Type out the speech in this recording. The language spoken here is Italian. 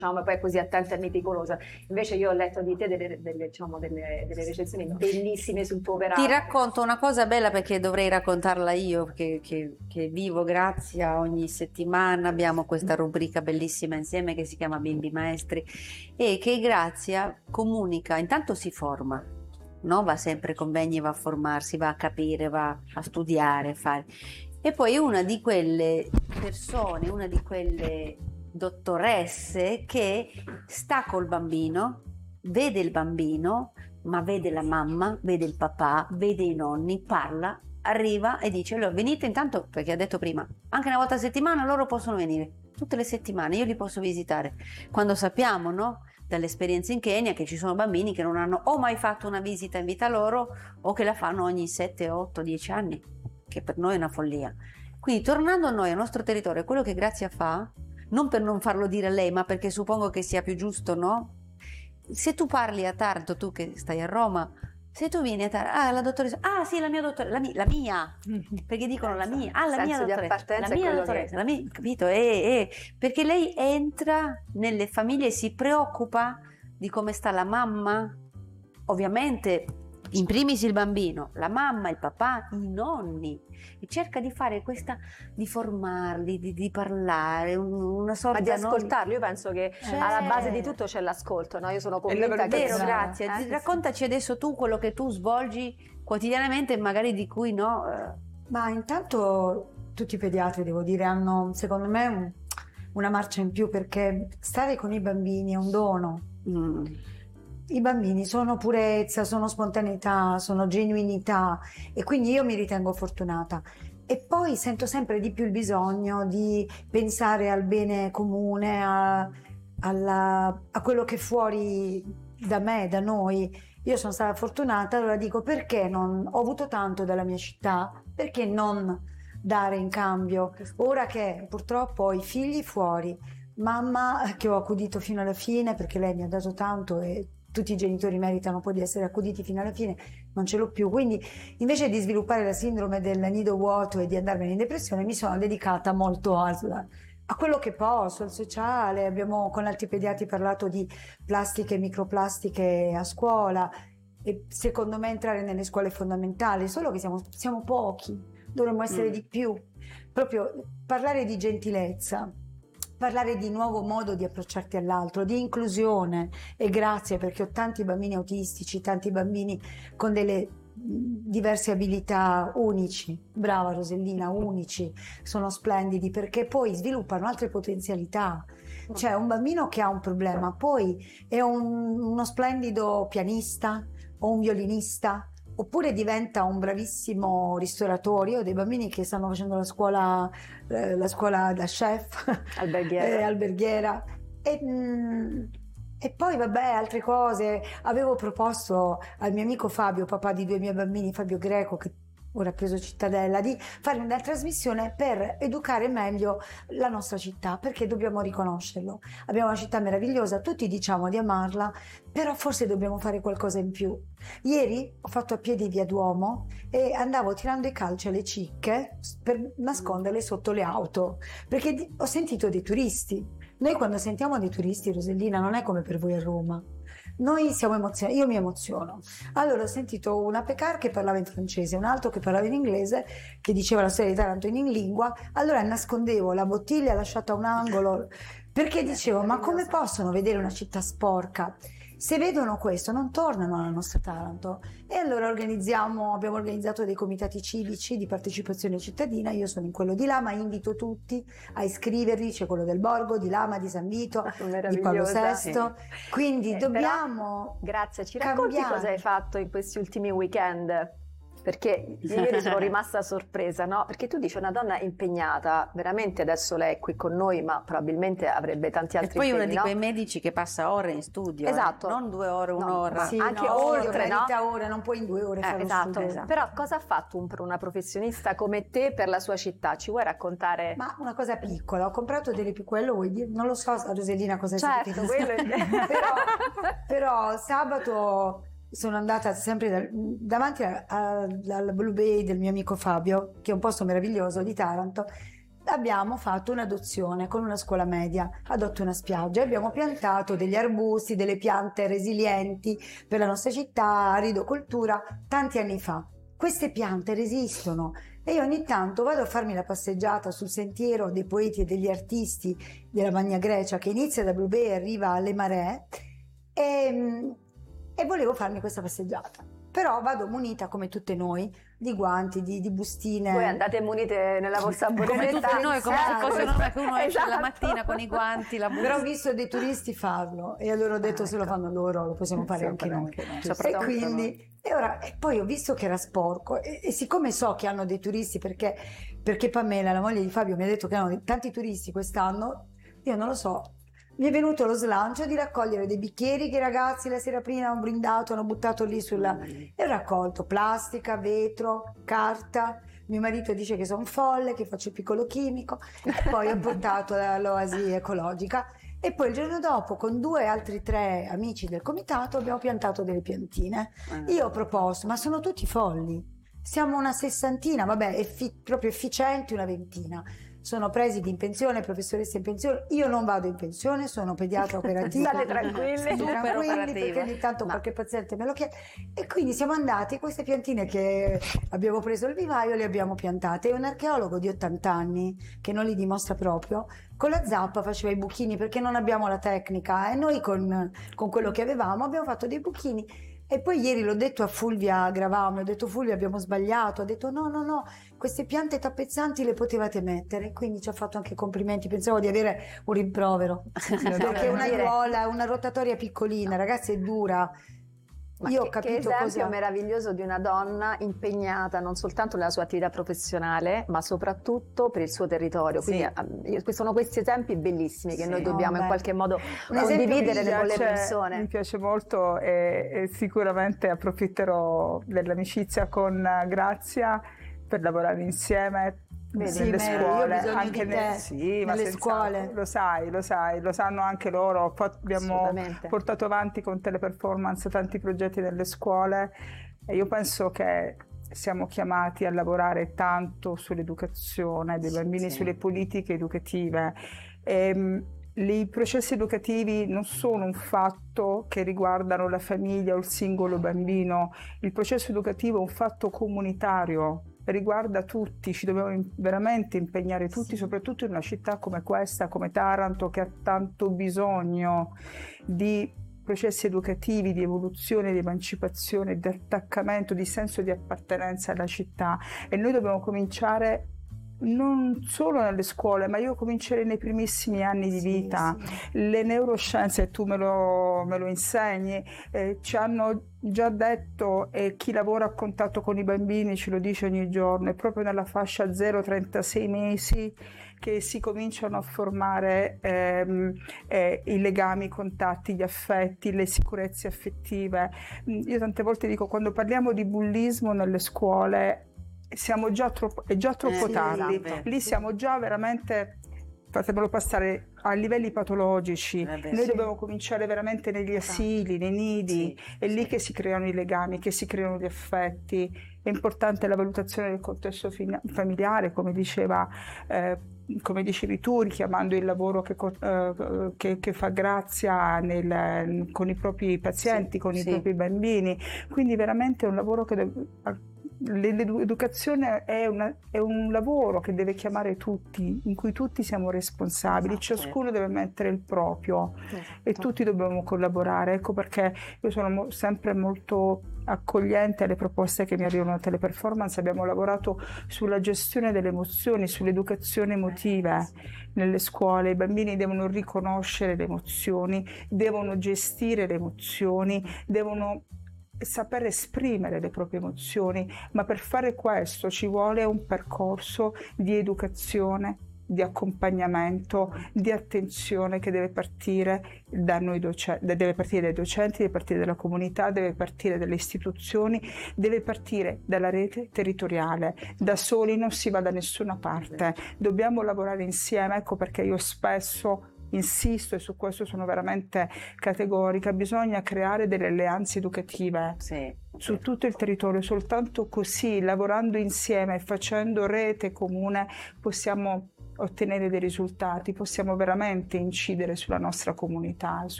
ma poi è così attenta e meticolosa. Invece io ho letto di te delle recensioni bellissime sul tuo operato. Ti racconto una cosa bella, perché dovrei raccontarla io, che vivo Grazia ogni settimana. Abbiamo questa rubrica bellissima insieme che si chiama Bimbi Maestri, e che Grazia comunica, intanto si forma, no? Va sempre a convegni, va a formarsi, va a capire, va a studiare, fare. E poi è una di quelle persone, una di quelle dottoresse che sta col bambino, vede il bambino, ma vede la mamma, vede il papà, vede i nonni, parla, arriva e dice: allora venite intanto, perché ha detto prima, anche una volta a settimana loro possono venire, tutte le settimane io li posso visitare. Quando sappiamo, no, dall'esperienza in Kenya, che ci sono bambini che non hanno o mai fatto una visita in vita loro, o che la fanno ogni 7, 8, 10 anni, che per noi è una follia. Quindi, tornando a noi, al nostro territorio, quello che Grazia fa, non per non farlo dire a lei, ma perché suppongo che sia più giusto, no? Se tu parli a Taranto, tu che stai a Roma, se tu vieni a Taranto, la dottoressa, sì, la mia dottoressa, la mia, perché dicono la mia, la mia dottoressa, la mia dottoressa, la mia, capito? Perché lei entra nelle famiglie e si preoccupa di come sta la mamma, ovviamente in primis il bambino, la mamma, il papà, i nonni, e cerca di fare questa, di formarli, di parlare, una sorta, ma di ascoltarli. Io penso che alla base di tutto c'è l'ascolto, no? Io sono convinta che... Vero, grazie. Raccontaci adesso tu quello che tu svolgi quotidianamente, magari di cui no. Ma intanto tutti i pediatri, devo dire, hanno secondo me una marcia in più, perché stare con i bambini è un dono. I bambini sono purezza, sono spontaneità, sono genuinità, e quindi io mi ritengo fortunata. E poi sento sempre di più il bisogno di pensare al bene comune, a quello che è fuori da me, da noi. Io sono stata fortunata, allora dico: perché non ho avuto tanto dalla mia città, perché non dare in cambio? Ora che purtroppo ho i figli fuori, mamma che ho accudito fino alla fine, perché lei mi ha dato tanto e tutti i genitori meritano poi di essere accuditi fino alla fine, non ce l'ho più. Quindi invece di sviluppare la sindrome del nido vuoto e di andarmene in depressione, mi sono dedicata molto a quello che posso, al sociale. Abbiamo con altri pediatri parlato di plastiche e microplastiche a scuola, e secondo me entrare nelle scuole è fondamentale, solo che siamo pochi, dovremmo essere di più. Proprio parlare di gentilezza, parlare di nuovo modo di approcciarti all'altro, di inclusione. E grazie, perché ho tanti bambini autistici, tanti bambini con delle diverse abilità, unici. Brava Rosellina, unici, sono splendidi perché poi sviluppano altre potenzialità. Cioè, un bambino che ha un problema poi è uno splendido pianista o un violinista, oppure diventa un bravissimo ristoratore. Io ho dei bambini che stanno facendo la scuola da chef alberghiera, e poi vabbè, altre cose. Avevo proposto al mio amico Fabio, papà di 2 miei bambini, Fabio Greco, che ora ha preso Cittadella, di fare una trasmissione per educare meglio la nostra città, perché dobbiamo riconoscerlo. Abbiamo una città meravigliosa, tutti diciamo di amarla, però forse dobbiamo fare qualcosa in più. Ieri ho fatto a piedi via Duomo e andavo tirando i calci alle cicche per nasconderle sotto le auto, perché ho sentito dei turisti. Noi quando sentiamo dei turisti, Rosellina, non è come per voi a Roma. Noi siamo emozionati, io mi emoziono. Allora ho sentito una Pecar che parlava in francese, un altro che parlava in inglese, che diceva la storia di Taranto in lingua. Allora nascondevo la bottiglia lasciata a un angolo, perché dicevo: ma come possono vedere una città sporca? Se vedono questo non tornano alla nostra Taranto. E allora abbiamo organizzato dei comitati civici di partecipazione cittadina. Io sono in quello di Lama, invito tutti a iscrivervi. C'è quello del Borgo, di Lama, di San Vito, di Paolo VI. Quindi dobbiamo... Grazie, ci racconti cosa hai fatto in questi ultimi weekend? Perché ieri sono rimasta sorpresa, no? Perché tu dici una donna impegnata, veramente adesso lei è qui con noi, ma probabilmente avrebbe tanti altri impegni. E poi impegni, una di quei medici che passa ore in studio, esatto. Non 2 ore, un'ora. Sì, anche oltre, no? Ore, non puoi in 2 ore fare esatto. lo studio. Però cosa ha fatto una professionista come te per la sua città? Ci vuoi raccontare? Ma una cosa piccola, ho comprato delle quello vuoi dire? Non lo so, Rosellina, cosa certo, significa. però sabato sono andata sempre davanti al Blue Bay del mio amico Fabio, che è un posto meraviglioso di Taranto. abbiamo fatto un'adozione con una scuola media, Adotta una spiaggia, e abbiamo piantato degli arbusti, delle piante resilienti per la nostra città, aridocoltura, tanti anni fa. Queste piante resistono e io ogni tanto vado a farmi la passeggiata sul sentiero dei poeti e degli artisti della Magna Grecia, che inizia da Blue Bay e arriva alle Maree, e volevo farmi questa passeggiata. Però vado munita, come tutte noi, di guanti, di bustine. Voi andate munite nella vostra borretta. Come tutte noi, come se fosse normale che uno esce la Esatto. mattina con i guanti, la busta. Però ho visto dei turisti farlo e allora ho detto se lo ecco. fanno loro lo possiamo fare anche noi. Soprattutto E quindi e poi ho visto che era sporco e siccome so che hanno dei turisti, perché Pamela, la moglie di Fabio, mi ha detto che hanno tanti turisti quest'anno, io non lo so. Mi è venuto lo slancio di raccogliere dei bicchieri che i ragazzi la sera prima hanno brindato, hanno buttato lì e ho raccolto plastica, vetro, carta. Mio marito dice che sono folle, che faccio il piccolo chimico. Poi ho portato l'oasi ecologica e poi il giorno dopo con 2 altri 3 amici del comitato abbiamo piantato delle piantine. Io ho proposto, ma sono tutti folli. Siamo una 60, vabbè, proprio efficienti, una 20. Sono presidi in pensione, professoresse in pensione. Io non vado in pensione, sono pediatra operativa. State tranquilli. Super operativa. Perché ogni tanto qualche paziente me lo chiede. E quindi siamo andati, queste piantine che abbiamo preso al vivaio le abbiamo piantate. E un archeologo di 80 anni, che non li dimostra proprio, con la zappa faceva i buchini perché non abbiamo la tecnica. E noi con quello che avevamo abbiamo fatto dei buchini. E poi ieri l'ho detto a Fulvia Gravame, ho detto Fulvia abbiamo sbagliato, ha detto no, queste piante tappezzanti le potevate mettere, quindi ci ha fatto anche complimenti, pensavo di avere un rimprovero, perché una aiuola, una rotatoria piccolina, ragazzi, è dura. Ma io ho che capito esempio cosa... meraviglioso di una donna impegnata non soltanto nella sua attività professionale, ma soprattutto per il suo territorio. Sì. Quindi sono questi esempi bellissimi che Sì. noi dobbiamo in qualche modo Un esempio condividere mi con le Mi persone. piace molto e sicuramente approfitterò dell'amicizia con Grazia per lavorare insieme. Sì, nelle Mary, io ho scuole, bisogno anche di te sì, ma nelle senz'altro. scuole. Lo sai, lo sanno anche loro. Abbiamo Assolutamente. portato avanti con Teleperformance tanti progetti nelle scuole e io penso che siamo chiamati a lavorare tanto sull'educazione dei bambini, Sì. sulle politiche educative. I processi educativi non sono un fatto che riguardano la famiglia o il singolo bambino, il processo educativo è un fatto comunitario, riguarda tutti, ci dobbiamo veramente impegnare tutti, soprattutto in una città come questa, come Taranto, che ha tanto bisogno di processi educativi, di evoluzione, di emancipazione, di attaccamento, di senso di appartenenza alla città e noi dobbiamo cominciare non solo nelle scuole, ma io comincerei nei primissimi anni di vita. Le neuroscienze, tu me lo insegni, ci hanno già detto e chi lavora a contatto con i bambini ce lo dice ogni giorno, è proprio nella fascia 0-36 mesi che si cominciano a formare i legami, i contatti, gli affetti, le sicurezze affettive. Io tante volte dico, quando parliamo di bullismo nelle scuole, è già troppo tardi, esatto. lì siamo già veramente, fatemelo passare, a livelli patologici. Noi dobbiamo cominciare veramente negli asili, nei nidi, è lì che si creano i legami, che si creano gli affetti. È importante la valutazione del contesto familiare, come dicevi tu, richiamando il lavoro che fa Grazia con i propri pazienti, con i propri bambini. Quindi veramente è un lavoro che l'educazione è un lavoro che deve chiamare tutti, in cui tutti siamo responsabili, ciascuno deve mettere il proprio e tutti dobbiamo collaborare. Ecco perché io sono sempre molto accogliente alle proposte che mi arrivano da Teleperformance. Abbiamo lavorato sulla gestione delle emozioni, sull'educazione emotiva nelle scuole. I bambini devono riconoscere le emozioni, devono gestire le emozioni, devono saper esprimere le proprie emozioni, ma per fare questo ci vuole un percorso di educazione, di accompagnamento, di attenzione che deve partire da noi deve partire dai docenti, deve partire dalla comunità, deve partire dalle istituzioni, deve partire dalla rete territoriale. Da soli non si va da nessuna parte, dobbiamo lavorare insieme. Ecco perché io spesso insisto, e su questo sono veramente categorica, bisogna creare delle alleanze educative su tutto il territorio. Soltanto così, lavorando insieme e facendo rete comune, possiamo ottenere dei risultati, possiamo veramente incidere sulla nostra comunità,